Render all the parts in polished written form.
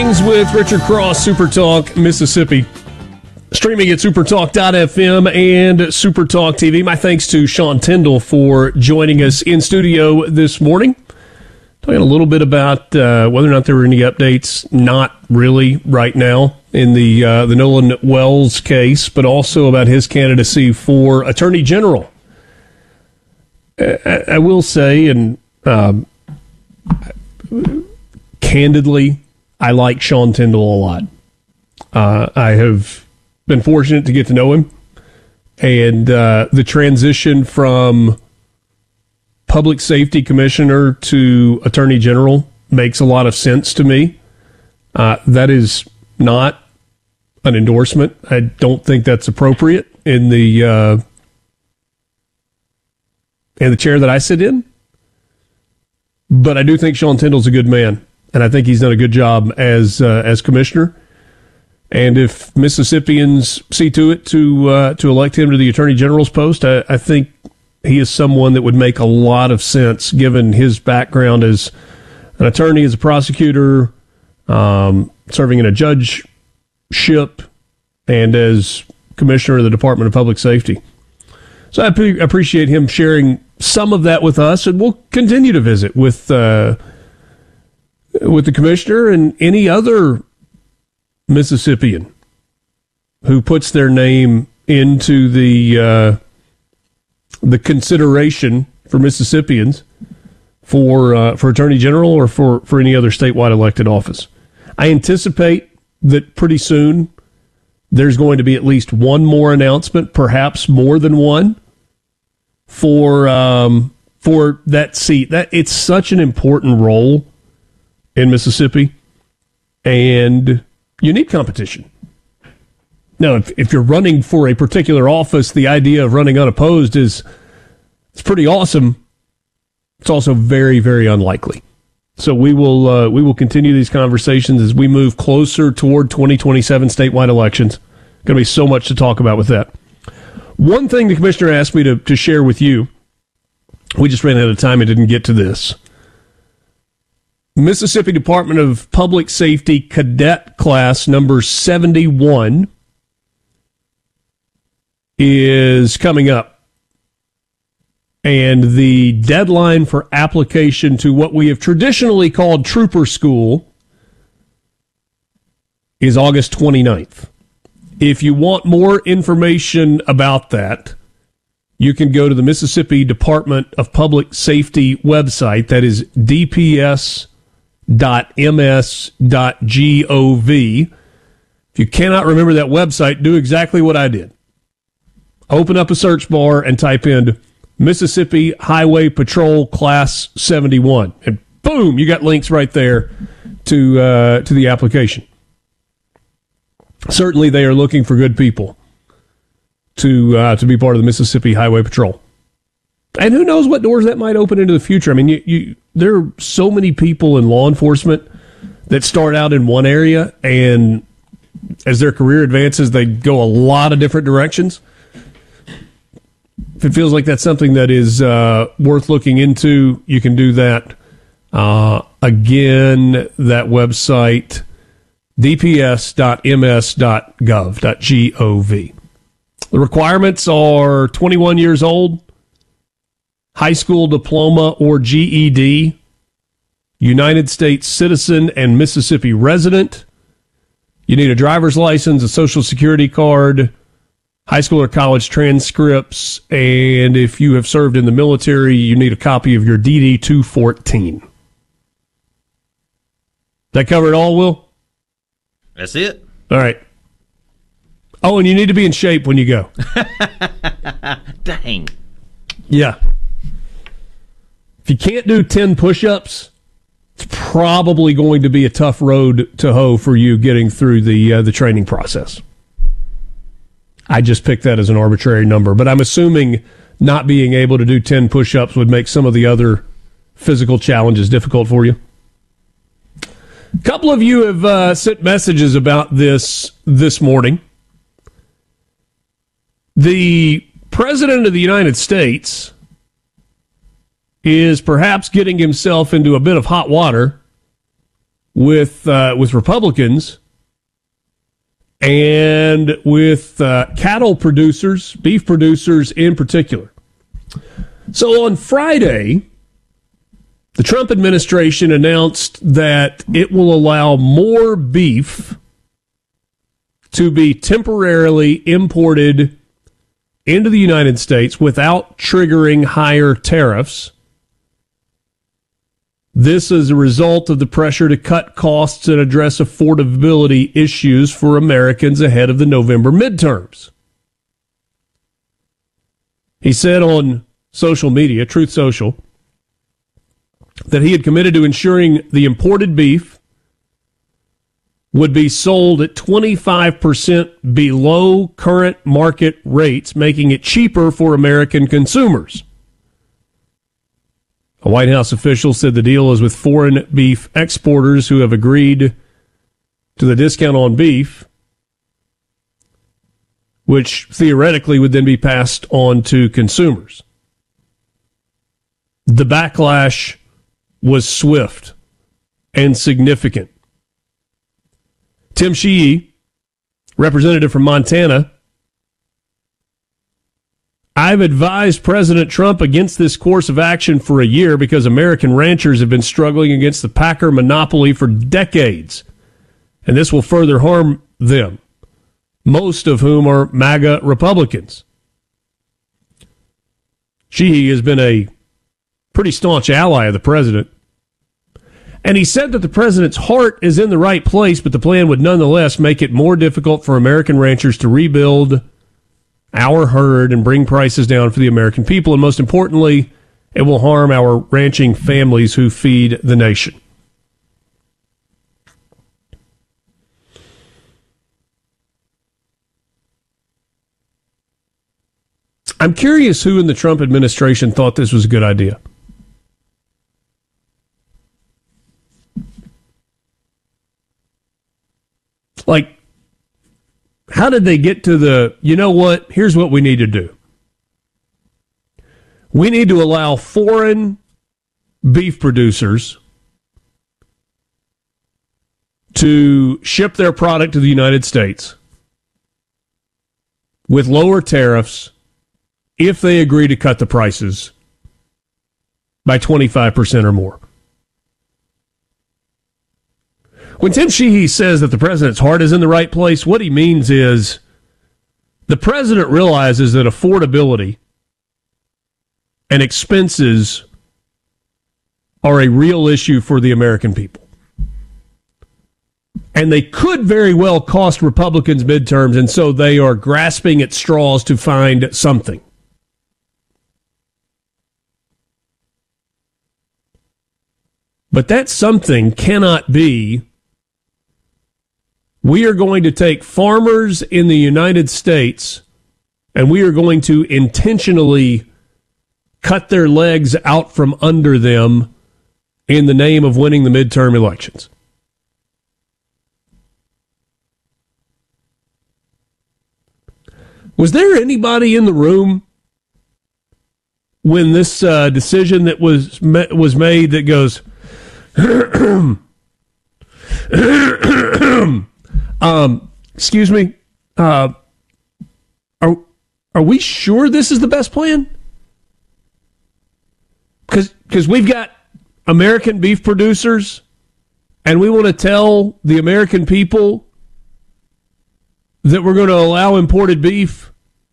Mornings with Richard Cross, Supertalk, Mississippi. Streaming at supertalk.fm and Supertalk TV. My thanks to Sean Tyndall for joining us in studio this morning. Talking a little bit about whether or not there were any updates. Not really right now in the Nolan Wells case, but also about his candidacy for Attorney General. I will say, and candidly, I like Sean Tyndall a lot. I have been fortunate to get to know him, and the transition from public safety commissioner to attorney general makes a lot of sense to me. That is not an endorsement. I don't think that's appropriate in the chair that I sit in, but I do think Sean Tyndall's a good man. And I think he's done a good job as commissioner. And if Mississippians see to it to elect him to the Attorney General's post, I think he is someone that would make a lot of sense given his background as an attorney, as a prosecutor, serving in a judgeship, and as commissioner of the Department of Public Safety. So I appreciate him sharing some of that with us, and we'll continue to visit with the commissioner and any other Mississippian who puts their name into the consideration for Mississippians for Attorney General or for any other statewide elected office. I anticipate that pretty soon there's going to be at least one more announcement, perhaps more than one, for that seat. That it's such an important role in Mississippi, and you need competition. Now, if you're running for a particular office, the idea of running unopposed it's pretty awesome. It's also very, very unlikely. So we will continue these conversations as we move closer toward 2027 statewide elections. Going to be so much to talk about with that. One thing the commissioner asked me to share with you, we just ran out of time and didn't get to this. Mississippi Department of Public Safety Cadet Class number 71 is coming up. And the deadline for application to what we have traditionally called Trooper School is August 29th. If you want more information about that, you can go to the Mississippi Department of Public Safety website. That is dps.ms.gov. If you cannot remember that website, do exactly what I did. Open up a search bar and type in Mississippi Highway Patrol Class 71. And boom, you got links right there to the application. Certainly they are looking for good people to be part of the Mississippi Highway Patrol. And who knows what doors that might open into the future. I mean, there are so many people in law enforcement that start out in one area, and as their career advances, they go a lot of different directions. If it feels like that's something that is worth looking into, you can do that. Again, that website, dps.ms.gov. The requirements are 21 years old, high school diploma or GED, United States citizen and Mississippi resident. You need a driver's license, a social security card, high school or college transcripts, and if you have served in the military, you need a copy of your DD-214. That cover it all, Will? That's it. All right. Oh, and you need to be in shape when you go. Dang. Yeah. If you can't do 10 push-ups, it's probably going to be a tough road to hoe for you getting through the training process. I just picked that as an arbitrary number, but I'm assuming not being able to do 10 push-ups would make some of the other physical challenges difficult for you. A couple of you have sent messages about this morning. The President of the United States is perhaps getting himself into a bit of hot water with Republicans and with cattle producers, beef producers in particular. So on Friday, the Trump administration announced that it will allow more beef to be temporarily imported into the United States without triggering higher tariffs. This is a result of the pressure to cut costs and address affordability issues for Americans ahead of the November midterms. He said on social media, Truth Social, that he had committed to ensuring the imported beef would be sold at 25% below current market rates, making it cheaper for American consumers. A White House official said the deal is with foreign beef exporters who have agreed to the discount on beef, which theoretically would then be passed on to consumers. The backlash was swift and significant. Tim Sheehy, representative from Montana, I've advised President Trump against this course of action for a year because American ranchers have been struggling against the Packer monopoly for decades, and this will further harm them, most of whom are MAGA Republicans. Sheehy has been a pretty staunch ally of the president, and he said that the president's heart is in the right place, but the plan would nonetheless make it more difficult for American ranchers to rebuild our herd and bring prices down for the American people. And most importantly, it will harm our ranching families who feed the nation. I'm curious who in the Trump administration thought this was a good idea. Like, how did they get to the, you know what, here's what we need to do. We need to allow foreign beef producers to ship their product to the United States with lower tariffs if they agree to cut the prices by 25% or more. When Tim Sheehy says that the president's heart is in the right place, what he means is the president realizes that affordability and expenses are a real issue for the American people. And they could very well cost Republicans midterms, and so they are grasping at straws to find something. But that something cannot be, we are going to take farmers in the United States and we are going to intentionally cut their legs out from under them in the name of winning the midterm elections. Was there anybody in the room when this decision that was made that goes, excuse me, are we sure this is the best plan? Because we've got American beef producers, and we want to tell the American people that we're going to allow imported beef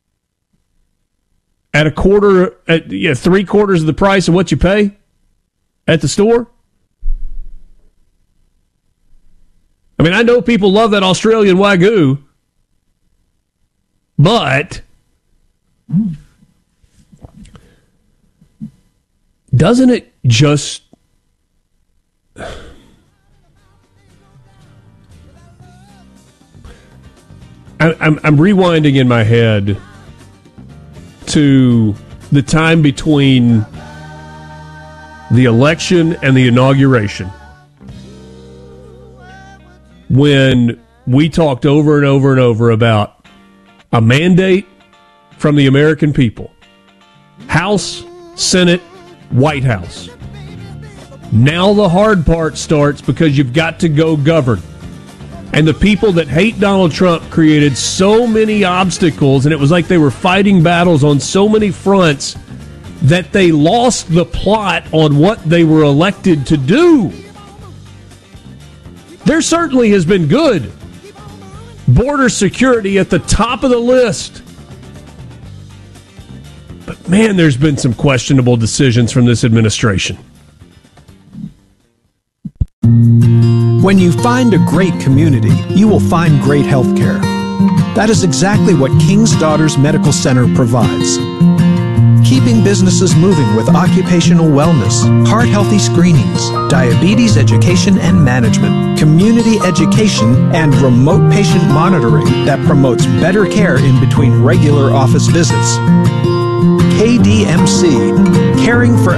at a quarter, at 3/4 of the price of what you pay at the store. I mean, I know people love that Australian Wagyu, but doesn't it just... I'm rewinding in my head to the time between the election and the inauguration, when we talked over and over and over about a mandate from the American people. House, Senate, White House. Now the hard part starts because you've got to go govern. And the people that hate Donald Trump created so many obstacles, and it was like they were fighting battles on so many fronts that they lost the plot on what they were elected to do. There certainly has been good. Border security at the top of the list. But man, there's been some questionable decisions from this administration. When you find a great community, you will find great health care. That is exactly what King's Daughters Medical Center provides. Keeping businesses moving with occupational wellness, heart-healthy screenings, diabetes education and management, community education, and remote patient monitoring that promotes better care in between regular office visits. KDMC, caring for